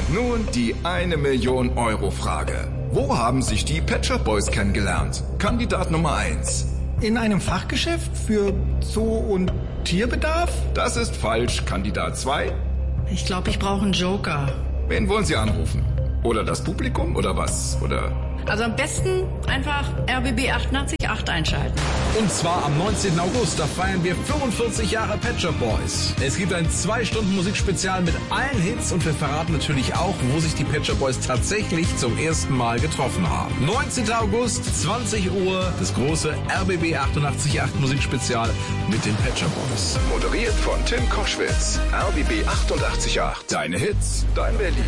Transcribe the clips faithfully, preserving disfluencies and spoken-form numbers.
Nun die eine Million Euro Frage. Wo haben sich die Pet Shop Boys kennengelernt? Kandidat Nummer eins. In einem Fachgeschäft für Zoo- und Tierbedarf? Das ist falsch. Kandidat zwei. Ich glaube, ich brauche einen Joker. Wen wollen Sie anrufen? Oder das Publikum oder was? Oder... Also am besten einfach R B B achtundachtzig Komma acht einschalten. Und zwar am neunzehnten August, da feiern wir fünfundvierzig Jahre Pet Shop Boys. Es gibt ein zwei Stunden Musikspezial mit allen Hits und wir verraten natürlich auch, wo sich die Pet Shop Boys tatsächlich zum ersten Mal getroffen haben. neunzehnten August, zwanzig Uhr, das große R B B achtundachtzig Komma acht Musikspezial mit den Pet Shop Boys. Moderiert von Tim Koschwitz. R B B achtundachtzig Komma acht. Deine Hits, dein Berlin.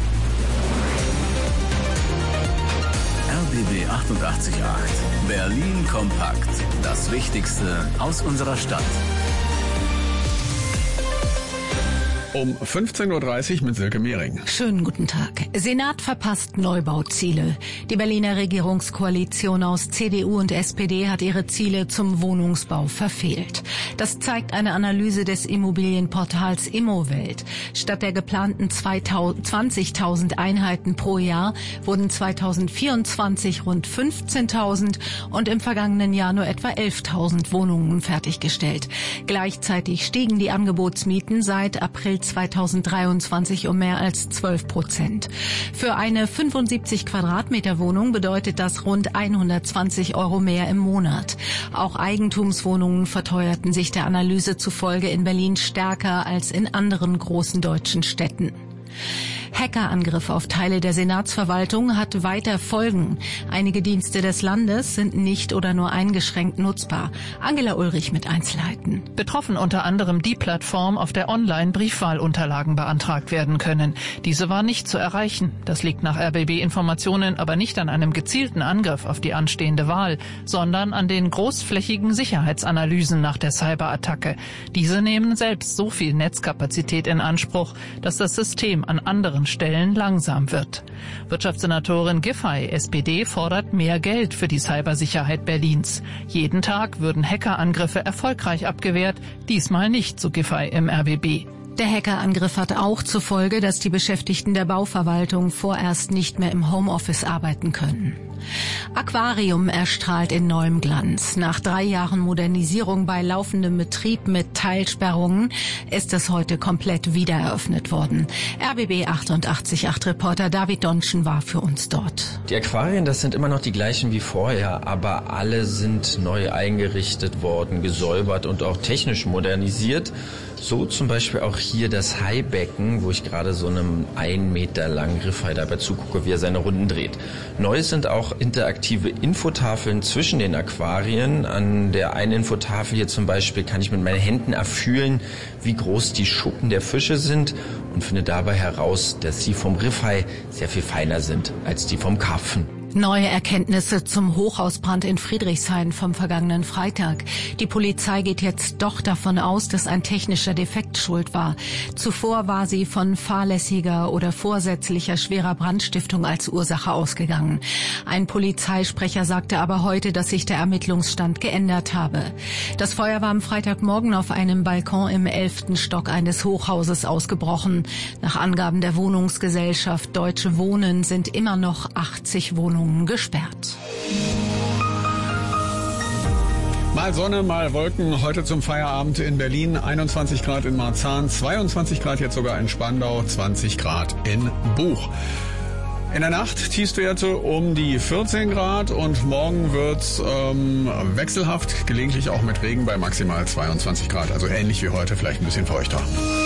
R B B achtundachtzig Komma acht. Berlin kompakt. Das Wichtigste aus unserer Stadt. Um fünfzehn Uhr dreißig mit Silke Mehring. Schönen guten Tag. Senat verpasst Neubauziele. Die Berliner Regierungskoalition aus C D U und S P D hat ihre Ziele zum Wohnungsbau verfehlt. Das zeigt eine Analyse des Immobilienportals Immowelt. Statt der geplanten zwanzigtausend Einheiten pro Jahr wurden zweitausendvierundzwanzig rund fünfzehntausend und im vergangenen Jahr nur etwa elftausend Wohnungen fertiggestellt. Gleichzeitig stiegen die Angebotsmieten seit April zweitausenddreiundzwanzig um mehr als zwölf Prozent. Für eine fünfundsiebzig Quadratmeter Wohnung bedeutet das rund hundertzwanzig Euro mehr im Monat. Auch Eigentumswohnungen verteuerten sich der Analyse zufolge in Berlin stärker als in anderen großen deutschen Städten. Hackerangriff auf Teile der Senatsverwaltung hat weiter Folgen. Einige Dienste des Landes sind nicht oder nur eingeschränkt nutzbar. Angela Ulrich mit Einzelheiten. Betroffen unter anderem die Plattform, auf der online Briefwahlunterlagen beantragt werden können. Diese war nicht zu erreichen. Das liegt nach R B B-Informationen aber nicht an einem gezielten Angriff auf die anstehende Wahl, sondern an den großflächigen Sicherheitsanalysen nach der Cyberattacke. Diese nehmen selbst so viel Netzkapazität in Anspruch, dass das System an anderen Stellen langsam wird. Wirtschaftssenatorin Giffey, S P D, fordert mehr Geld für die Cybersicherheit Berlins. Jeden Tag würden Hackerangriffe erfolgreich abgewehrt, diesmal nicht, so Giffey im R B B. Der Hackerangriff hat auch zur Folge, dass die Beschäftigten der Bauverwaltung vorerst nicht mehr im Homeoffice arbeiten können. Aquarium erstrahlt in neuem Glanz. Nach drei Jahren Modernisierung bei laufendem Betrieb mit Teilsperrungen ist es heute komplett wieder eröffnet worden. R B B achtundachtzig Komma acht Reporter David Donschen war für uns dort. Die Aquarien, das sind immer noch die gleichen wie vorher, aber alle sind neu eingerichtet worden, gesäubert und auch technisch modernisiert. So zum Beispiel auch hier das Haibecken, wo ich gerade so einem ein Meter langen Riffhai dabei zugucke, wie er seine Runden dreht. Neu sind auch interaktive Infotafeln zwischen den Aquarien. An der einen Infotafel hier zum Beispiel kann ich mit meinen Händen erfühlen, wie groß die Schuppen der Fische sind und finde dabei heraus, dass sie vom Riffhai sehr viel feiner sind als die vom Karpfen. Neue Erkenntnisse zum Hochhausbrand in Friedrichshain vom vergangenen Freitag. Die Polizei geht jetzt doch davon aus, dass ein technischer Defekt schuld war. Zuvor war sie von fahrlässiger oder vorsätzlicher schwerer Brandstiftung als Ursache ausgegangen. Ein Polizeisprecher sagte aber heute, dass sich der Ermittlungsstand geändert habe. Das Feuer war am Freitagmorgen auf einem Balkon im elften Stock eines Hochhauses ausgebrochen. Nach Angaben der Wohnungsgesellschaft Deutsche Wohnen sind immer noch achtzig Wohnungen gesperrt. Mal Sonne, mal Wolken. Heute zum Feierabend in Berlin. einundzwanzig Grad in Marzahn, zweiundzwanzig Grad jetzt sogar in Spandau, zwanzig Grad in Buch. In der Nacht Tiefstwerte um die vierzehn Grad und morgen wird's ähm, wechselhaft, gelegentlich auch mit Regen bei maximal zweiundzwanzig Grad. Also ähnlich wie heute, vielleicht ein bisschen feuchter.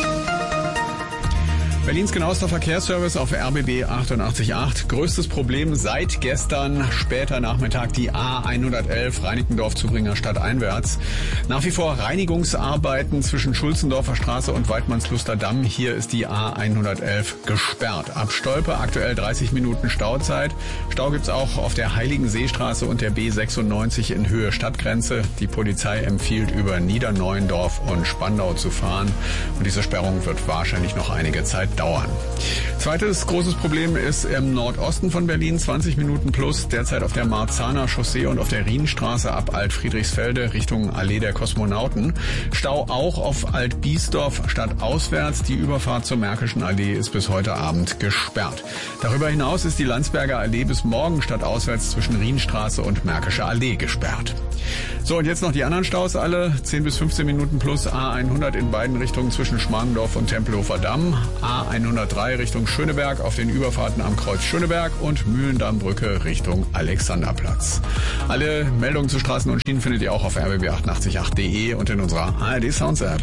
Berlins genauester Verkehrsservice auf R B B achtundachtzig Komma acht. Größtes Problem seit gestern, später Nachmittag, die A hundertelf Reinickendorf-Zubringer stadteinwärts. Nach wie vor Reinigungsarbeiten zwischen Schulzendorfer Straße und Weidmannsluster Damm. Hier ist die A hundertelf gesperrt. Ab Stolpe aktuell dreißig Minuten Stauzeit. Stau gibt's auch auf der Heiligenseestraße und der B sechsundneunzig in Höhe Stadtgrenze. Die Polizei empfiehlt, über Niederneuendorf und Spandau zu fahren. Und diese Sperrung wird wahrscheinlich noch einige Zeit dauern. Zweites großes Problem ist im Nordosten von Berlin, zwanzig Minuten plus, derzeit auf der Marzahner Chaussee und auf der Rienstraße ab Alt-Friedrichsfelde Richtung Allee der Kosmonauten. Stau auch auf Alt-Biesdorf stadtauswärts. Die Überfahrt zur Märkischen Allee ist bis heute Abend gesperrt. Darüber hinaus ist die Landsberger Allee bis morgen stadtauswärts zwischen Rienstraße und Märkische Allee gesperrt. So, und jetzt noch die anderen Staus alle. zehn bis fünfzehn Minuten plus A hundert in beiden Richtungen zwischen Schmargendorf und Tempelhofer Damm. A hundertdrei Richtung Schöneberg auf den Überfahrten am Kreuz Schöneberg und Mühlendammbrücke Richtung Alexanderplatz. Alle Meldungen zu Straßen und Schienen findet ihr auch auf r b b achtundachtzig punkt acht punkt de und in unserer A R D Sounds App.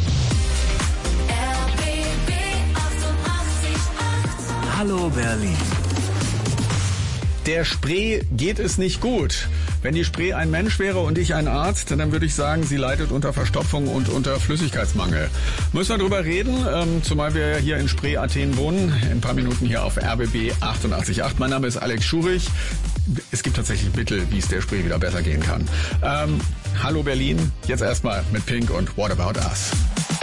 Hallo Berlin. Der Spree geht es nicht gut. Wenn die Spree ein Mensch wäre und ich ein Arzt, dann würde ich sagen, sie leidet unter Verstopfung und unter Flüssigkeitsmangel. Müssen wir drüber reden, ähm, zumal wir hier in Spree, Athen wohnen. In ein paar Minuten hier auf R B B achtundachtzig Komma acht. Mein Name ist Alex Schurich. Es gibt tatsächlich Mittel, wie es der Spree wieder besser gehen kann. Ähm, hallo Berlin, jetzt erstmal mit Pink und What About Us.